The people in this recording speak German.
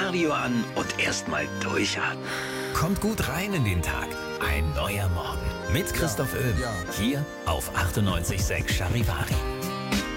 Radio an und erstmal durchatmen. Kommt gut rein in den Tag. Ein neuer Morgen mit Christoph Öhm. Hier auf 98.6 Charivari.